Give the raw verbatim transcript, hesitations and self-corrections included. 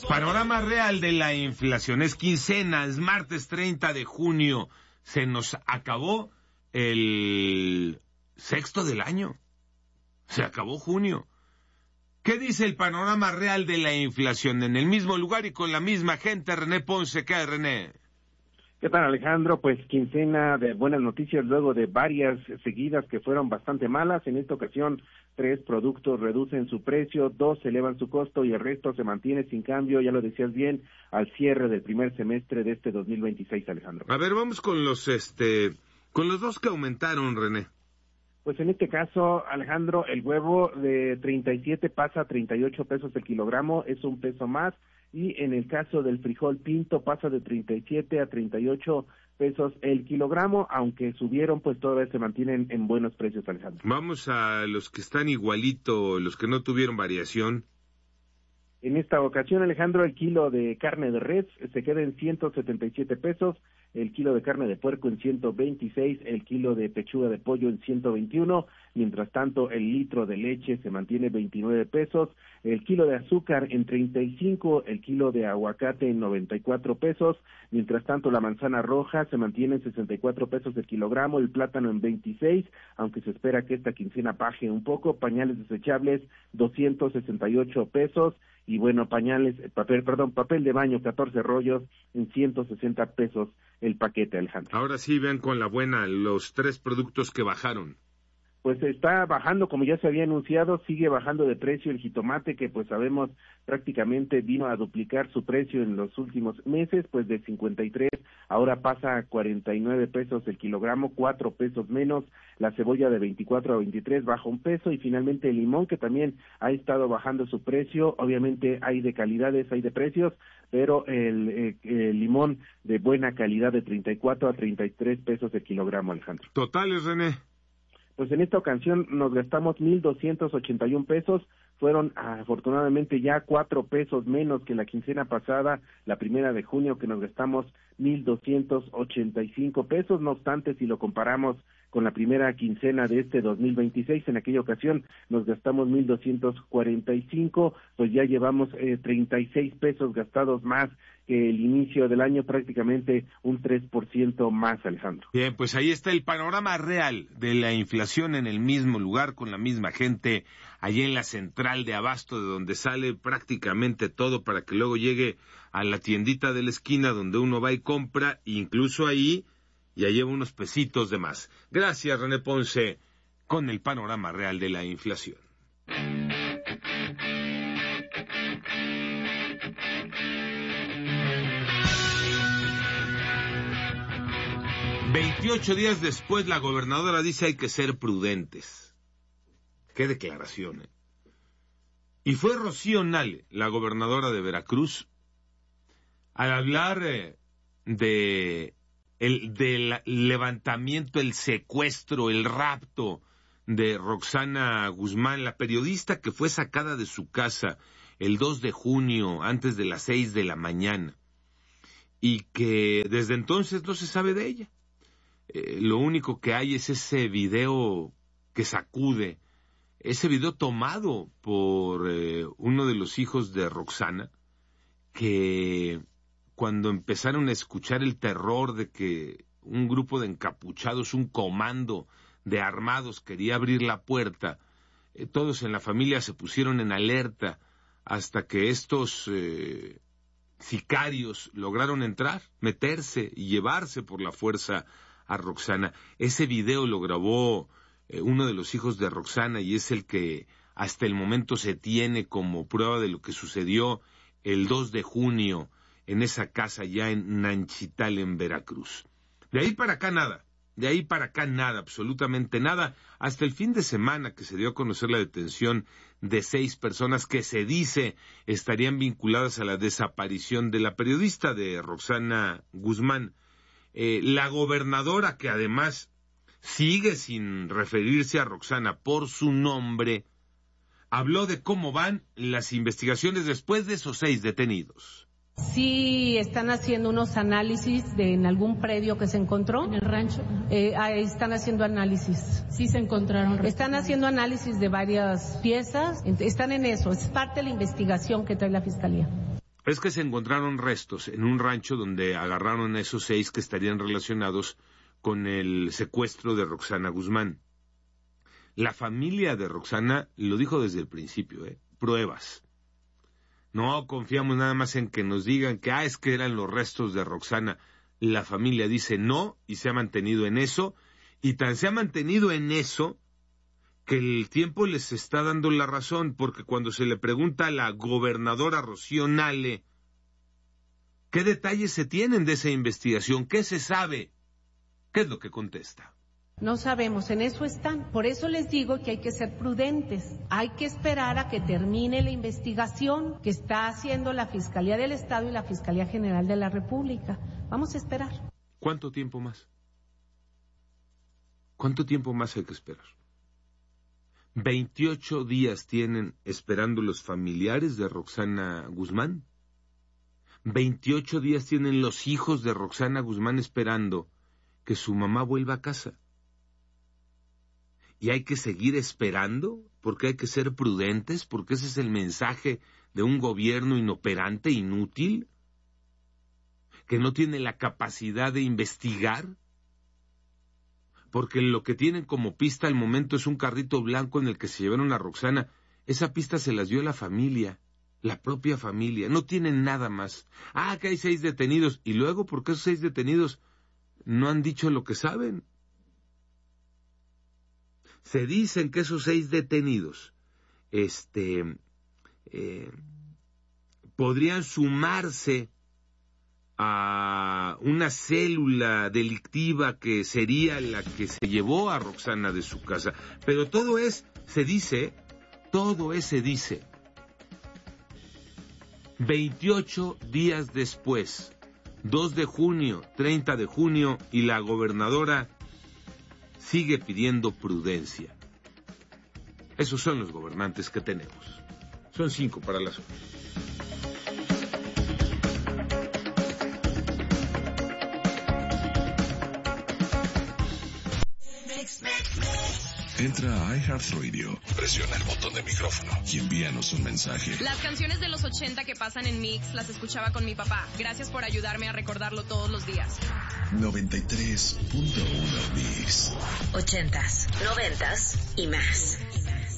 Panorama real de la inflación. Es quincena, es martes treinta de junio. Se nos acabó el sexto del año. Se acabó junio. ¿Qué dice el panorama real de la inflación? En el mismo lugar y con la misma gente, René Ponce. ¿Qué hay, René? ¿Qué tal, Alejandro? Pues quincena de buenas noticias luego de varias seguidas que fueron bastante malas. En esta ocasión, tres productos reducen su precio, dos elevan su costo y el resto se mantiene sin cambio, ya lo decías bien, al cierre del primer semestre de este dos mil veintiséis, Alejandro. A ver, vamos con los, este, con los dos que aumentaron, René. Pues en este caso, Alejandro, el huevo de treinta y siete pasa a treinta y ocho pesos el kilogramo, es un peso más. Y en el caso del frijol pinto pasa de treinta y siete a treinta y ocho pesos el kilogramo, aunque subieron, pues todavía se mantienen en buenos precios, Alejandro. Vamos a los que están igualito, los que no tuvieron variación. En esta ocasión, Alejandro, el kilo de carne de res se queda en ciento setenta y siete pesos, el kilo de carne de puerco en ciento veintiséis, el kilo de pechuga de pollo en ciento veintiuno, mientras tanto el litro de leche se mantiene veintinueve pesos, el kilo de azúcar en treinta y cinco, el kilo de aguacate en noventa y cuatro pesos, mientras tanto la manzana roja se mantiene en sesenta y cuatro pesos el kilogramo, el plátano en veintiséis, aunque se espera que esta quincena baje un poco, pañales desechables doscientos sesenta y ocho pesos, y bueno, pañales, papel, perdón, papel de baño, catorce rollos en ciento sesenta pesos el paquete, Alejandro. Ahora sí, vean con la buena los tres productos que bajaron. Pues está bajando, como ya se había anunciado, sigue bajando de precio el jitomate, que pues sabemos prácticamente vino a duplicar su precio en los últimos meses, pues de cincuenta y tres, ahora pasa a cuarenta y nueve pesos el kilogramo, cuatro pesos menos, la cebolla de veinticuatro a veintitrés baja un peso, y finalmente el limón, que también ha estado bajando su precio, obviamente hay de calidades, hay de precios, pero el, eh, el limón de buena calidad de treinta y cuatro a treinta y tres pesos el kilogramo, Alejandro. Totales, René. Pues en esta ocasión nos gastamos mil doscientos ochenta y un pesos, fueron afortunadamente ya cuatro pesos menos que la quincena pasada, la primera de junio, que nos gastamos mil doscientos ochenta y cinco pesos, no obstante, si lo comparamos con la primera quincena de este dos mil veintiséis, en aquella ocasión nos gastamos mil doscientos cuarenta y cinco, pues ya llevamos eh, treinta y seis pesos gastados más que el inicio del año, prácticamente un tres por ciento más, Alejandro. Bien, pues ahí está el panorama real de la inflación en el mismo lugar, con la misma gente, allí en la central de abasto, de donde sale prácticamente todo para que luego llegue a la tiendita de la esquina donde uno va y compra, incluso ahí ya lleva unos pesitos de más. Gracias, René Ponce, con el panorama real de la inflación. veintiocho días después, la gobernadora dice hay que ser prudentes. Qué declaración, ¿eh? Y fue Rocío Nale, la gobernadora de Veracruz, al hablar eh, de el del levantamiento, el secuestro, el rapto de Roxana Guzmán, la periodista que fue sacada de su casa el dos de junio, antes de las seis de la mañana, y que desde entonces no se sabe de ella. Eh, lo único que hay es ese video que sacude, ese video tomado por eh, uno de los hijos de Roxana, que cuando empezaron a escuchar el terror de que un grupo de encapuchados, un comando de armados quería abrir la puerta, eh, todos en la familia se pusieron en alerta hasta que estos eh, sicarios lograron entrar, meterse y llevarse por la fuerza a Roxana. Ese video lo grabó eh, uno de los hijos de Roxana y es el que hasta el momento se tiene como prueba de lo que sucedió el dos de junio en esa casa ya en Nanchital, en Veracruz. De ahí para acá nada, de ahí para acá nada, absolutamente nada, hasta el fin de semana que se dio a conocer la detención de seis personas que se dice estarían vinculadas a la desaparición de la periodista de Roxana Guzmán. Eh, la gobernadora, que además sigue sin referirse a Roxana por su nombre, habló de cómo van las investigaciones después de esos seis detenidos. Sí, están haciendo unos análisis de en algún predio que se encontró. En el rancho. Eh, ahí están haciendo análisis. Sí se encontraron. Están haciendo análisis de varias piezas. Están en eso. Es parte de la investigación que trae la Fiscalía. Es que se encontraron restos en un rancho donde agarraron a esos seis que estarían relacionados con el secuestro de Roxana Guzmán. La familia de Roxana lo dijo desde el principio, ¿eh? Pruebas. No confiamos nada más en que nos digan que, ah, es que eran los restos de Roxana. La familia dice no y se ha mantenido en eso, y tan se ha mantenido en eso que el tiempo les está dando la razón, porque cuando se le pregunta a la gobernadora Rocío Nale ¿qué detalles se tienen de esa investigación? ¿Qué se sabe? ¿Qué es lo que contesta? No sabemos, en eso están. Por eso les digo que hay que ser prudentes. Hay que esperar a que termine la investigación que está haciendo la Fiscalía del Estado y la Fiscalía General de la República. Vamos a esperar. ¿Cuánto tiempo más? ¿Cuánto tiempo más hay que esperar? veintiocho días tienen esperando los familiares de Roxana Guzmán. veintiocho días tienen los hijos de Roxana Guzmán esperando que su mamá vuelva a casa. Y hay que seguir esperando, porque hay que ser prudentes, porque ese es el mensaje de un gobierno inoperante, inútil, que no tiene la capacidad de investigar, porque lo que tienen como pista al momento es un carrito blanco en el que se llevaron a Roxana. Esa pista se las dio la familia, la propia familia, no tienen nada más. Ah, que hay seis detenidos, y luego, ¿por qué esos seis detenidos no han dicho lo que saben? Se dicen que esos seis detenidos este, eh, podrían sumarse a una célula delictiva que sería la que se llevó a Roxana de su casa. Pero todo es, se dice, todo es, se dice. veintiocho días después, dos de junio, treinta de junio, y la gobernadora sigue pidiendo prudencia. Esos son los gobernantes que tenemos. Son cinco para las ocho. Entra a iHeartRadio, presiona el botón de micrófono y envíanos un mensaje. Las canciones de los ochenta que pasan en Mix las escuchaba con mi papá. Gracias por ayudarme a recordarlo todos los días. noventa y tres punto uno Mix. Ochentas, noventas y más.